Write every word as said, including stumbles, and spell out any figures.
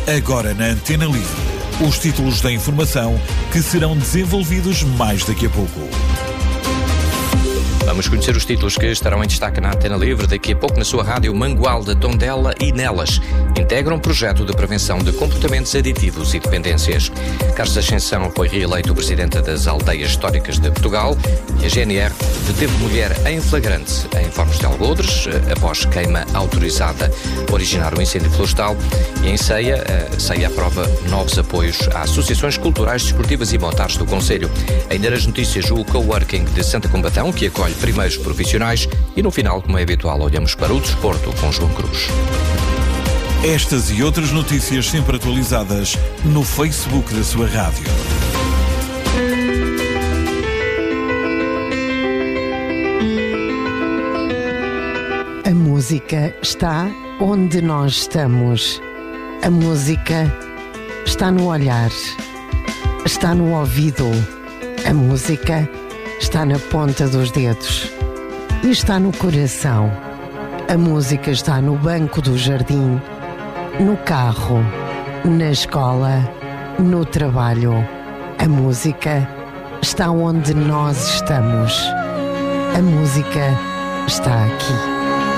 Agora na Antena Livre, os títulos da informação que serão desenvolvidos mais daqui a pouco. Vamos conhecer os títulos que estarão em destaque na Antena Livre daqui a pouco na sua rádio Mangualde, Tondela e Nelas. Integram um projeto de prevenção de comportamentos aditivos e dependências. Carlos Ascensão foi reeleito presidente das Aldeias Históricas de Portugal e a G N R deteve mulher em flagrante em Fornos de Algodres, após queima autorizada originar um incêndio florestal. E em Ceia, a Ceia aprova novos apoios a associações culturais, desportivas e motares do Conselho. Ainda nas notícias, o Coworking de Santa Combatão, que acolhe primeiros profissionais, e no final, como é habitual, olhamos para o desporto com João Cruz. Estas e outras notícias sempre atualizadas no Facebook da sua rádio. A música está onde nós estamos. A música está no olhar, está no ouvido. A música está na ponta dos dedos e está no coração. A música está no banco do jardim, no carro, na escola, no trabalho. A música está onde nós estamos. A música está aqui.